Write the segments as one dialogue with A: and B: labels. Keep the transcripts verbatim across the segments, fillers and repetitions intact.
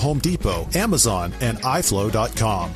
A: Home Depot, Amazon, and i flow dot com.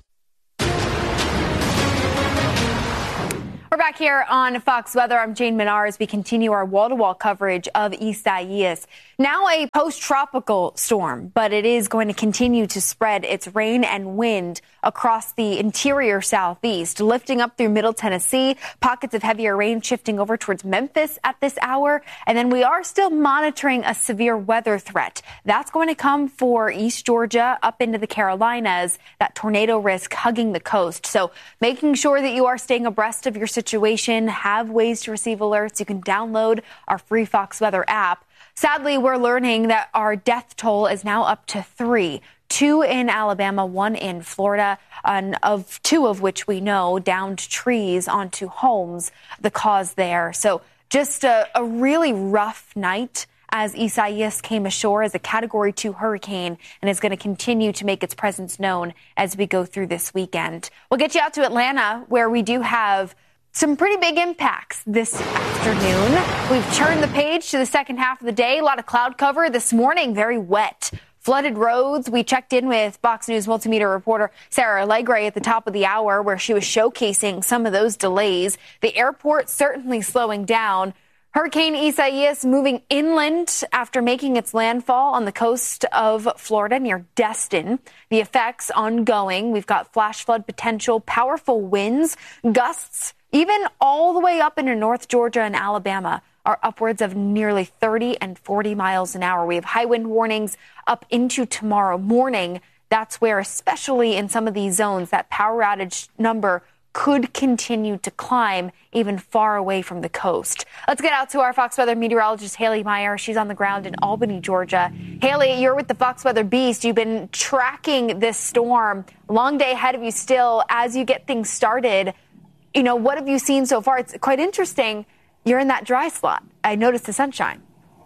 B: We're back here on Fox Weather. I'm Jane Menard as we continue our wall-to-wall coverage of Isaias. Now a post-tropical storm, but it is going to continue to spread its rain and wind across the interior southeast, lifting up through Middle Tennessee, pockets of heavier rain shifting over towards Memphis at this hour. And then we are still monitoring a severe weather threat. That's going to come for East Georgia up into the Carolinas, that tornado risk hugging the coast. So making sure that you are staying abreast of your situation, have ways to receive alerts. You can download our free Fox Weather app. Sadly, we're learning that our death toll is now up to three. Two in Alabama, one in Florida, and of two of which we know downed trees onto homes, the cause there. So just a, a really rough night as Isaias came ashore as a Category two hurricane and is going to continue to make its presence known as we go through this weekend. We'll get you out to Atlanta, where we do have some pretty big impacts this afternoon. We've turned the page to the second half of the day. A lot of cloud cover this morning, very wet. Flooded roads. We checked in with Fox News multimedia reporter Sarah Allegre at the top of the hour, where she was showcasing some of those delays. The airport certainly slowing down. Hurricane Isaias moving inland after making its landfall on the coast of Florida near Destin. The effects ongoing. We've got flash flood potential, powerful winds, gusts, even all the way up into North Georgia and Alabama are upwards of nearly thirty and forty miles an hour. We have high wind warnings up into tomorrow morning. That's where, especially in some of these zones, that power outage number could continue to climb even far away from the coast. Let's get out to our Fox Weather meteorologist, Haley Meyer. She's on the ground in Albany, Georgia. Haley, you're with the Fox Weather Beast. You've been tracking this storm. Long day ahead of you still as you get things started. You know, what have you seen so far? It's quite interesting. You're in that dry slot. I noticed the sunshine.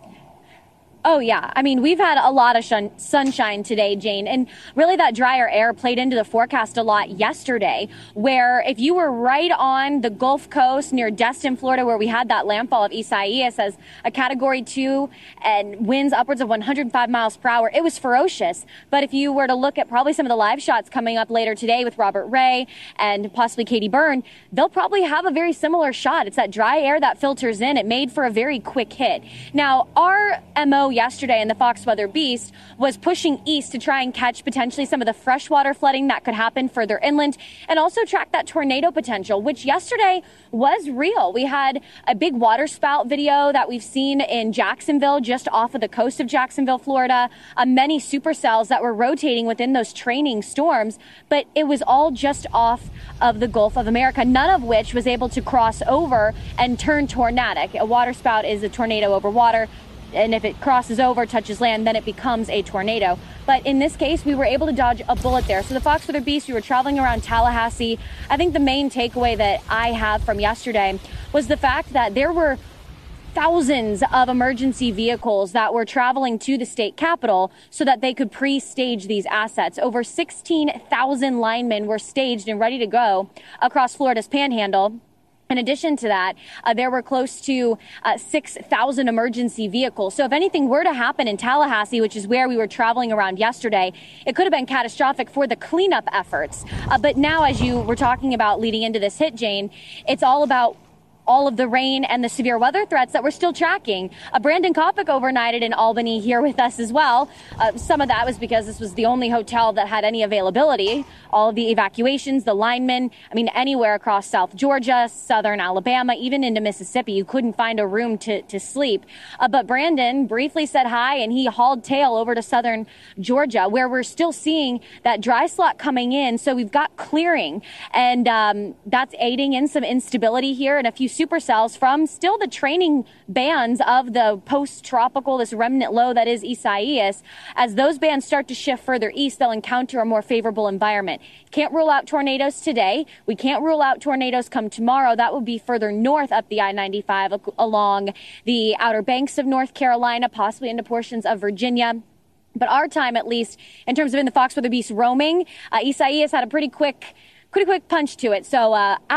C: Oh, yeah. I mean, we've had a lot of shun- sunshine today, Jane, and really that drier air played into the forecast a lot yesterday, where if you were right on the Gulf Coast near Destin, Florida, where we had that landfall of Isaias as a Category two and winds upwards of one hundred five miles per hour, it was ferocious. But if you were to look at probably some of the live shots coming up later today with Robert Ray and possibly Katie Byrne, they'll probably have a very similar shot. It's that dry air that filters in. It made for a very quick hit. Now, our M O yesterday in the Fox Weather Beast was pushing east to try and catch potentially some of the freshwater flooding that could happen further inland, and also track that tornado potential, which yesterday was real. We had a big water spout video that we've seen in Jacksonville, just off of the coast of Jacksonville, Florida, uh, many supercells that were rotating within those training storms, but it was all just off of the Gulf of America, none of which was able to cross over and turn tornadic. A water spout is a tornado over water, and if it crosses over, touches land, then it becomes a tornado. But in this case, we were able to dodge a bullet there. So the Fox Weather Beast, we were traveling around Tallahassee. I think the main takeaway that I have from yesterday was the fact that there were thousands of emergency vehicles that were traveling to the state capitol so that they could pre-stage these assets. Over sixteen thousand linemen were staged and ready to go across Florida's Panhandle. In addition to that, uh, there were close to uh, six thousand emergency vehicles. So if anything were to happen in Tallahassee, which is where we were traveling around yesterday, it could have been catastrophic for the cleanup efforts. Uh, but now, as you were talking about leading into this hit, Jane, it's all about all of the rain and the severe weather threats that we're still tracking. Uh, Brandon Kopic overnighted in Albany here with us as well. Uh, some of that was because this was the only hotel that had any availability. All of the evacuations, the linemen, I mean, anywhere across South Georgia, Southern Alabama, even into Mississippi, you couldn't find a room to, to sleep. Uh, but Brandon briefly said hi, and he hauled tail over to Southern Georgia, where we're still seeing that dry slot coming in. So we've got clearing, and um, that's aiding in some instability here and a few supercells from still the training bands of the post-tropical, this remnant low that is Isaias. As those bands start to shift further east, they'll encounter a more favorable environment. Can't rule out tornadoes today. We can't rule out tornadoes come tomorrow. That will be further north up the I ninety-five along the Outer Banks of North Carolina, possibly into portions of Virginia. But our time, at least, in terms of in the Fox Weather Beast roaming, uh, Isaias had a pretty quick, pretty quick punch to it. So uh, out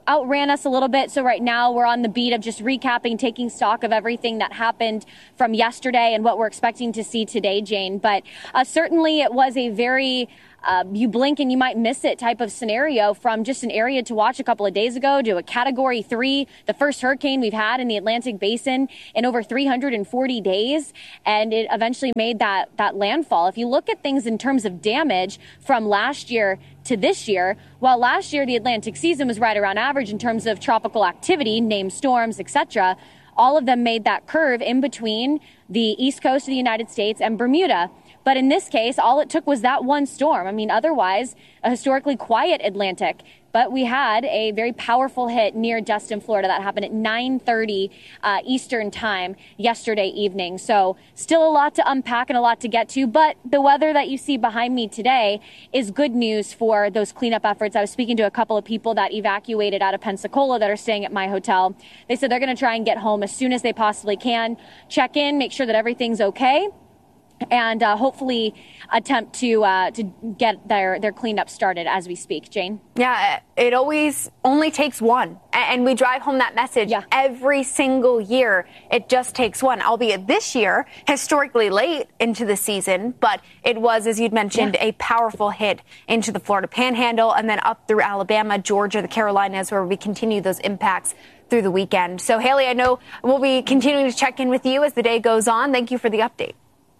C: outran us a little bit. So right now we're on the beat of just recapping, taking stock of everything that happened from yesterday and what we're expecting to see today, Jane. But uh, certainly it was a very Uh, you blink and you might miss it type of scenario, from just an area to watch a couple of days ago to a category three, the first hurricane we've had in the Atlantic Basin in over three hundred forty days. And it eventually made that, that landfall. If you look at things in terms of damage from last year to this year, while last year the Atlantic season was right around average in terms of tropical activity, named storms, et cetera, all of them made that curve in between the east coast of the United States and Bermuda. But in this case, all it took was that one storm. I mean, otherwise, a historically quiet Atlantic. But we had a very powerful hit near Destin, Florida. That happened at nine thirty uh, Eastern time yesterday evening. So still a lot to unpack and a lot to get to. But the weather that you see behind me today is good news for those cleanup efforts. I was speaking to a couple of people that evacuated out of Pensacola that are staying at my hotel. They said they're going to try and get home as soon as they possibly can, check in, make sure that everything's okay, and uh, hopefully attempt to uh, to get their, their cleanup started as we speak. Jane?
B: Yeah, it always only takes one. And we drive home that message yeah. every single year. It just takes one, albeit this year, historically late into the season. But it was, as you'd mentioned, yeah. a powerful hit into the Florida Panhandle and then up through Alabama, Georgia, the Carolinas, where we continue those impacts through the weekend. So, Haley, I know we'll be continuing to check in with you as the day goes on. Thank you for the update.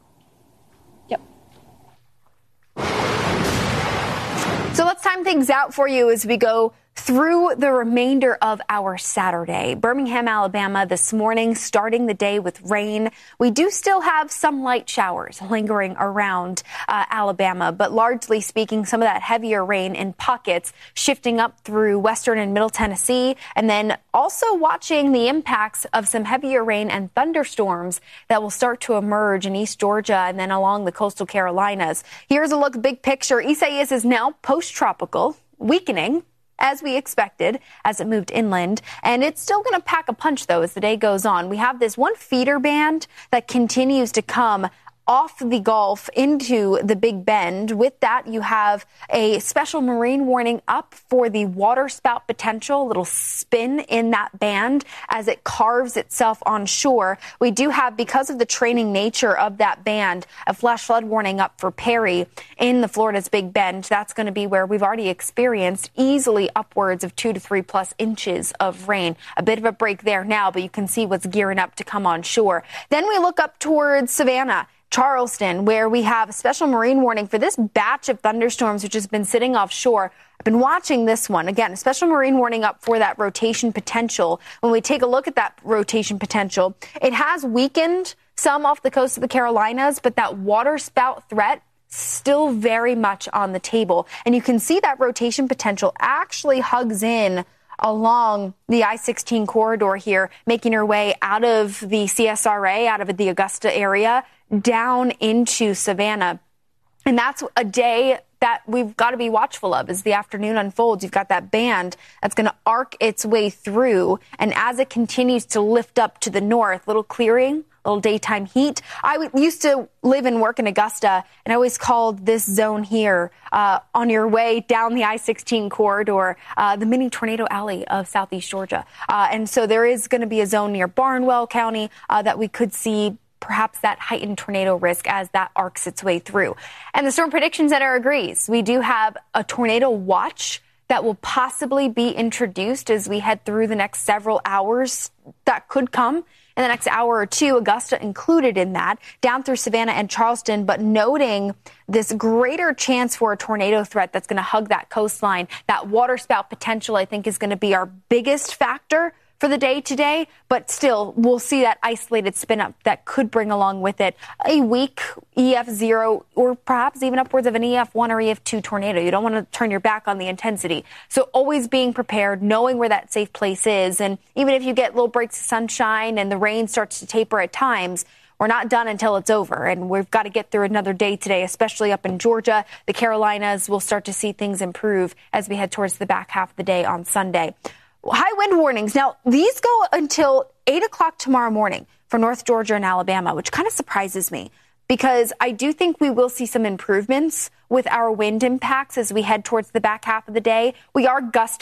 B: So let's time things out for you as we go through the remainder of our Saturday. Birmingham, Alabama this morning, starting the day with rain. We do still have some light showers lingering around uh, Alabama, but largely speaking, some of that heavier rain in pockets shifting up through western and middle Tennessee, and then also watching the impacts of some heavier rain and thunderstorms that will start to emerge in East Georgia and then along the coastal Carolinas. Here's a look, big picture. Isaias is now post-tropical, weakening as we expected as it moved inland. And it's still going to pack a punch, though, as the day goes on. We have this one feeder band that continues to come off the Gulf into the Big Bend. With that, you have a special marine warning up for the water spout potential, a little spin in that band as it carves itself on shore. We do have, because of the training nature of that band, a flash flood warning up for Perry in the Florida's Big Bend. That's going to be where we've already experienced easily upwards of two to three plus inches of rain. A bit of a break there now, but you can see what's gearing up to come on shore. Then we look up towards Savannah, Charleston, where we have a special marine warning for this batch of thunderstorms, which has been sitting offshore. I've been watching this one. Again, a special marine warning up for that rotation potential. When we take a look at that rotation potential, it has weakened some off the coast of the Carolinas, but that water spout threat still very much on the table. And you can see that rotation potential actually hugs in along the I sixteen corridor here, making her way out of the C S R A, out of the Augusta area, down into Savannah. And that's a day that we've got to be watchful of as the afternoon unfolds. You've got that band that's going to arc its way through. And as it continues to lift up to the north, little clearing, little daytime heat. I w- used to live and work in Augusta, and I always called this zone here, uh, on your way down the I sixteen corridor, uh, the mini tornado alley of southeast Georgia. Uh, and so there is going to be a zone near Barnwell County uh, that we could see perhaps that heightened tornado risk as that arcs its way through. And the Storm Prediction Center agrees. We do have a tornado watch that will possibly be introduced as we head through the next several hours. That could come in the next hour or two, Augusta included in that, down through Savannah and Charleston, but noting this greater chance for a tornado threat that's going to hug that coastline. That waterspout potential, I think, is going to be our biggest factor for the day today, but still, we'll see that isolated spin up that could bring along with it a weak E F zero or perhaps even upwards of an E F one or E F two tornado. You don't want to turn your back on the intensity. So always being prepared, knowing where that safe place is. And even if you get little breaks of sunshine and the rain starts to taper at times, we're not done until it's over. And we've got to get through another day today, especially up in Georgia. The Carolinas will start to see things improve as we head towards the back half of the day on Sunday. High wind warnings. Now, these go until eight o'clock tomorrow morning for North Georgia and Alabama, which kind of surprises me because I do think we will see some improvements with our wind impacts as we head towards the back half of the day. We are gusting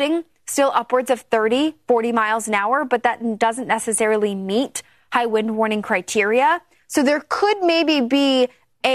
B: still upwards of thirty, forty miles an hour, but that doesn't necessarily meet high wind warning criteria. So there could maybe be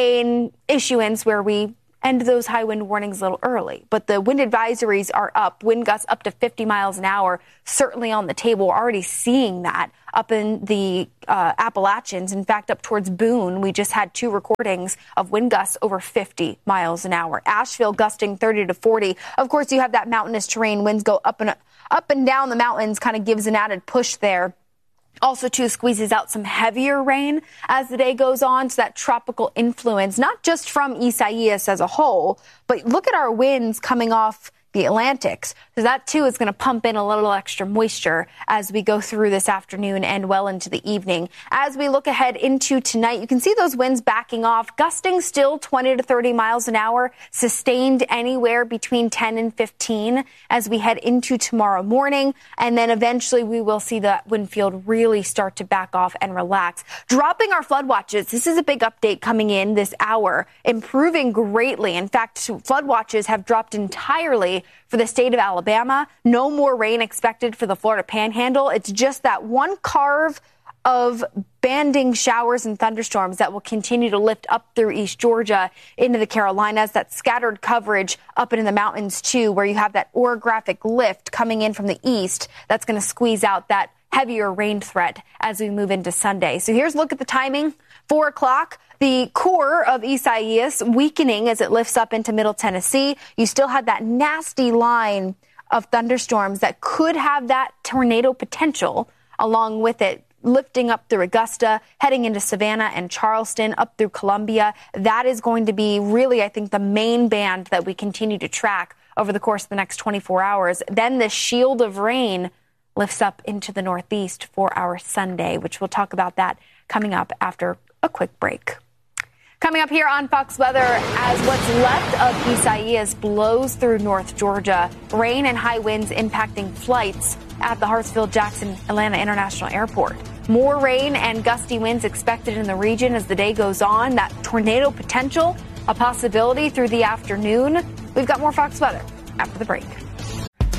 B: an issuance where we end those high wind warnings a little early. But the wind advisories are up, wind gusts up to fifty miles an hour, certainly on the table. We're already seeing that up in the uh, Appalachians. In fact, up towards Boone, we just had two recordings of wind gusts over fifty miles an hour. Asheville gusting thirty to forty. Of course, you have that mountainous terrain. Winds go up and up and down the mountains, kind of gives an added push there. Also, too, squeezes out some heavier rain as the day goes on. So that tropical influence, not just from Isaias as a whole, but look at our winds coming off the Atlantics. So that, too, is going to pump in a little extra moisture as we go through this afternoon and well into the evening. As we look ahead into tonight, you can see those winds backing off, gusting still twenty to thirty miles an hour, sustained anywhere between ten and fifteen as we head into tomorrow morning. And then eventually we will see the wind field really start to back off and relax. Dropping our flood watches. This is a big update coming in this hour, improving greatly. In fact, flood watches have dropped entirely for the state of Alabama. No more rain expected for the Florida Panhandle. It's just that one carve of banding showers and thunderstorms that will continue to lift up through East Georgia into the Carolinas. That scattered coverage up into the mountains, too, where you have that orographic lift coming in from the east that's going to squeeze out that heavier rain threat as we move into Sunday. So here's a look at the timing. Four o'clock. The core of Isaias weakening as it lifts up into Middle Tennessee. You still have that nasty line of thunderstorms that could have that tornado potential along with it, lifting up through Augusta, heading into Savannah and Charleston, up through Columbia. That is going to be really, I think, the main band that we continue to track over the course of the next twenty-four hours. Then the shield of rain lifts up into the northeast for our Sunday, which we'll talk about that coming up after a quick break. Coming up here on Fox Weather, as what's left of Isaias blows through North Georgia, rain and high winds impacting flights at the Hartsfield-Jackson Atlanta International Airport. More rain and gusty winds expected in the region as the day goes on. That tornado potential, a possibility through the afternoon. We've got more Fox Weather after the break.